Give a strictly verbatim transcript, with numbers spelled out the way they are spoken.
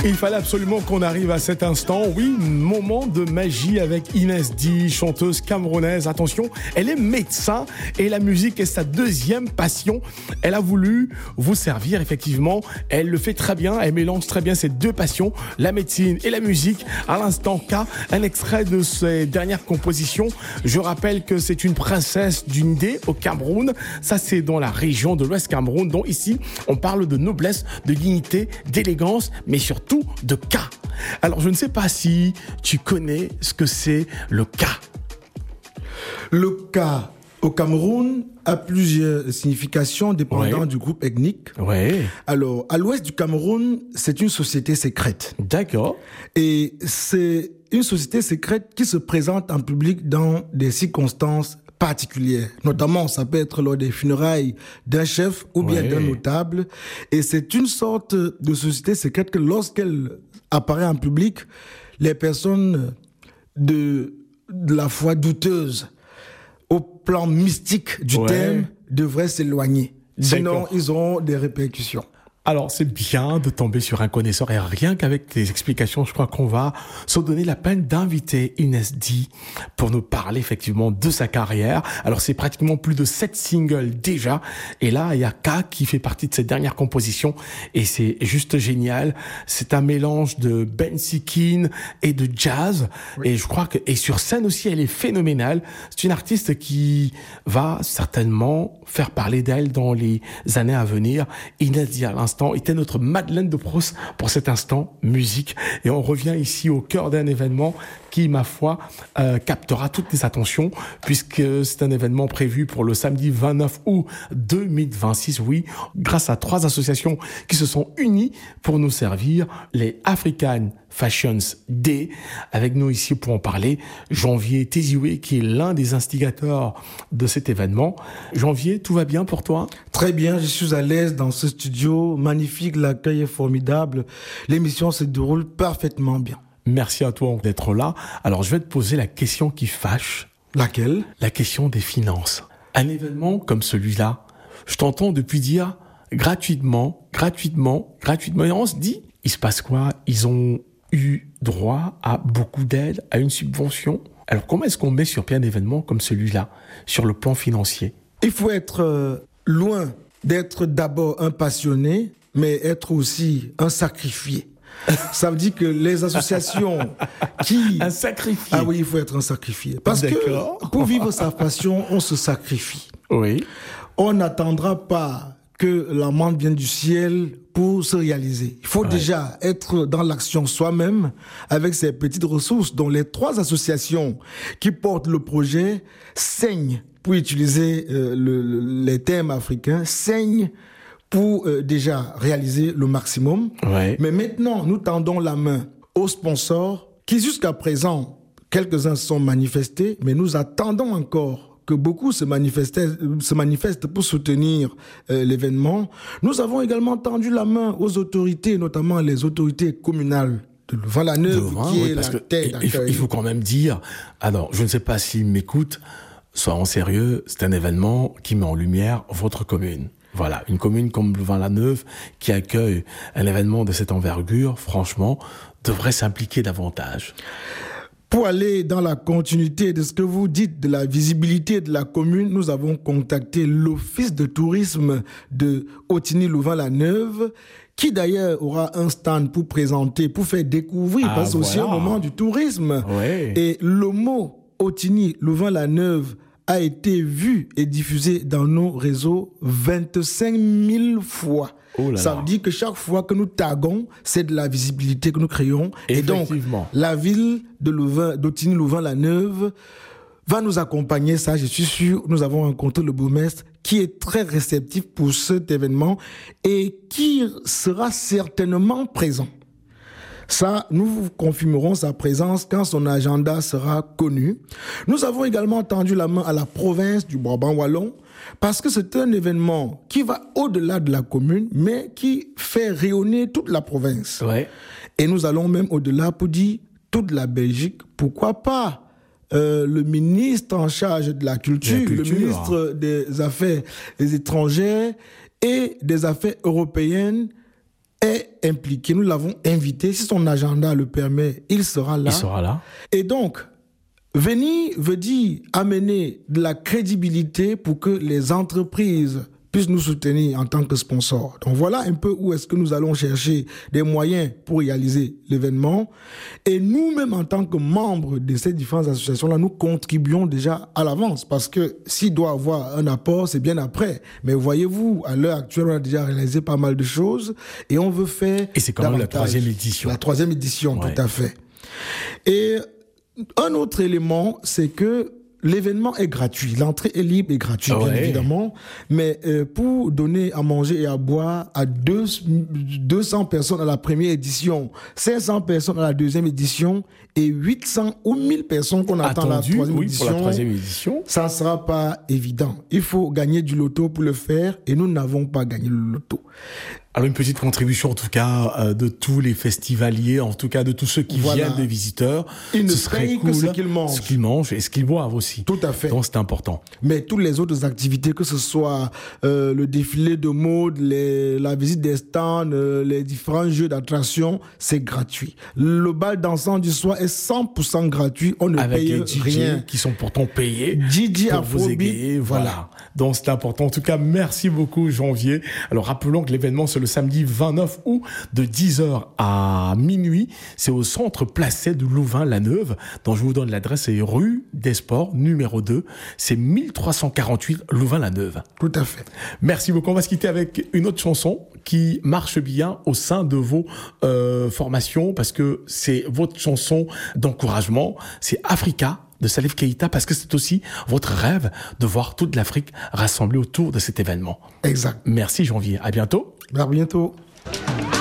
Il fallait absolument qu'on arrive à cet instant. Oui, moment de magie avec Inès D, chanteuse camerounaise. Attention, elle est médecin et la musique est sa deuxième passion. Elle a voulu vous servir, effectivement. Elle le fait très bien. Elle mélange très bien ces deux passions, la médecine et la musique. À l'instant K, un extrait de ses dernières compositions. Je rappelle que c'est une princesse du Ndé au Cameroun. Ça, c'est dans la région de l'Ouest Cameroun. Donc ici, on parle de noblesse, de dignité, d'élégance, mais surtout de K. Alors, je ne sais pas si tu connais ce que c'est le K. Le K au Cameroun a plusieurs significations dépendant Ouais. du groupe ethnique. Ouais. Alors, à l'ouest du Cameroun, c'est une société secrète. D'accord. Et c'est une société secrète qui se présente en public dans des circonstances particulières. Notamment, ça peut être lors des funérailles d'un chef ou bien Ouais. d'un notable. Et c'est une sorte de société secrète que lorsqu'elle apparaît en public, les personnes de, de la foi douteuse, au plan mystique du Ouais. thème, devraient s'éloigner. Sinon, D'accord. ils auront des répercussions. Alors, c'est bien de tomber sur un connaisseur et rien qu'avec tes explications, je crois qu'on va se donner la peine d'inviter Inès D pour nous parler effectivement de sa carrière. Alors, c'est pratiquement plus de sept singles déjà. Et là, il y a K qui fait partie de ses dernières compositions et c'est juste génial. C'est un mélange de bensikin et de jazz. Oui. Et je crois que, et sur scène aussi, elle est phénoménale. C'est une artiste qui va certainement faire parler d'elle dans les années à venir. Inès D à l'instant était notre Madeleine de Proust pour cet instant musique. Et on revient ici au cœur d'un événement qui, ma foi, euh, captera toutes les attentions puisque c'est un événement prévu pour le samedi vingt-neuf août deux mille vingt-six. Oui, grâce à trois associations qui se sont unies pour nous servir, les African Fashions Day. Avec nous ici pour en parler, Janvier Tézioué, qui est l'un des instigateurs de cet événement. Janvier, tout va bien pour toi? Très bien, je suis à l'aise dans ce studio. Magnifique, l'accueil est formidable. L'émission se déroule parfaitement bien. Merci à toi d'être là. Alors, je vais te poser la question qui fâche. Laquelle? La question des finances. Un événement comme celui-là, je t'entends depuis dire gratuitement, gratuitement, gratuitement. Et on se dit, il se passe quoi? Ils ont eu droit à beaucoup d'aides, à une subvention. Alors, comment est-ce qu'on met sur pied un événement comme celui-là, sur le plan financier? Il faut être euh, loin d'être d'abord un passionné, mais être aussi un sacrifié. Ça veut dire que les associations qui... Un sacrifié. Ah oui, il faut être un sacrifié. Parce D'accord. que pour vivre sa passion, on se sacrifie. Oui. On n'attendra pas que l'amende vienne du ciel pour se réaliser. Il faut ouais. déjà être dans l'action soi-même avec ses petites ressources dont les trois associations qui portent le projet saignent, pour utiliser euh, le, le, les termes africains, saignent pour euh, déjà réaliser le maximum. Ouais. Mais maintenant, nous tendons la main aux sponsors qui jusqu'à présent, quelques-uns se sont manifestés, mais nous attendons encore que beaucoup se manifestent, se manifestent pour soutenir euh, l'événement. Nous avons également tendu la main aux autorités, notamment les autorités communales de Louvain-la-Neuve, qui oui, est la tête il, faut, il faut quand même dire, alors je ne sais pas s'ils m'écoutent, soyons sérieux, c'est un événement qui met en lumière votre commune. Voilà, une commune comme Louvain-la-Neuve qui accueille un événement de cette envergure, franchement, devrait s'impliquer davantage. Pour aller dans la continuité de ce que vous dites de la visibilité de la commune, nous avons contacté l'office de tourisme de Otigny-Louvain-la-Neuve, qui d'ailleurs aura un stand pour présenter, pour faire découvrir, ah, parce que c'est voilà. aussi un moment du tourisme. Ouais. Et le mot Otigny-Louvain-la-Neuve a été vu et diffusé dans nos réseaux vingt-cinq mille fois. Oh là Ça là. veut dire que chaque fois que nous taguons, c'est de la visibilité que nous créons. Et donc, la ville de Louvain, d'Otigny-Louvain-la-Neuve va nous accompagner. Ça, je suis sûr. Nous avons rencontré le bourgmestre qui est très réceptif pour cet événement et qui sera certainement présent. Ça, nous vous confirmerons sa présence quand son agenda sera connu. Nous avons également tendu la main à la province du Brabant-Wallon parce que c'est un événement qui va au-delà de la commune, mais qui fait rayonner toute la province. Ouais. Et nous allons même au-delà pour dire toute la Belgique. Pourquoi pas euh, le ministre en charge de la culture, la culture. le ministre des Affaires étrangères et des Affaires européennes est impliqué. Nous l'avons invité. Si son agenda le permet, il sera là. Il sera là. Et donc, venir veut dire amener de la crédibilité pour que les entreprises puissent nous soutenir en tant que sponsors. Donc voilà un peu où est-ce que nous allons chercher des moyens pour réaliser l'événement. Et nous-mêmes, en tant que membres de ces différentes associations-là, nous contribuons déjà à l'avance. Parce que s'il doit avoir un apport, c'est bien après. Mais voyez-vous, à l'heure actuelle, on a déjà réalisé pas mal de choses et on veut faire... Et c'est quand même la troisième édition. La troisième édition, ouais. Tout à fait. Et un autre élément, c'est que l'événement est gratuit. L'entrée est libre et gratuite, ouais. Bien évidemment. Mais euh, pour donner à manger et à boire à deux, deux cents personnes à la première édition, cinq cents personnes à la deuxième édition et huit cents ou mille personnes qu'on attend à la troisième, oui, édition, pour la troisième édition, ça ne sera pas évident. Il faut gagner du loto pour le faire et nous n'avons pas gagné le loto. Alors une petite contribution en tout cas euh, de tous les festivaliers, en tout cas de tous ceux qui voilà. viennent des visiteurs. Ils ne ce serait cool, que ce qu'ils mangent. Ce qu'ils mangent et ce qu'ils boivent aussi. Tout à fait. Donc c'est important. Mais toutes les autres activités, que ce soit euh, le défilé de mode, les, la visite des stands, euh, les différents jeux d'attraction, c'est gratuit. Le bal dansant du soir est cent pour cent gratuit. On ne Avec paye les D J rien. Qui sont pourtant payés D J pour vous égayer. Voilà. voilà. Donc c'est important. En tout cas, merci beaucoup Janvier. Alors rappelons que l'événement c'est le samedi vingt-neuf août de dix heures à minuit. C'est au centre Placet de Louvain-la-Neuve. Donc je vous donne l'adresse, c'est rue des Sports numéro deux. C'est mille trois cent quarante-huit Louvain-la-Neuve. Tout à fait. Merci beaucoup. On va se quitter avec une autre chanson qui marche bien au sein de vos euh, formations parce que c'est votre chanson d'encouragement. C'est Africa de Salif Keïta, parce que c'est aussi votre rêve de voir toute l'Afrique rassemblée autour de cet événement. Exact. Merci Janvier. À bientôt. À bientôt.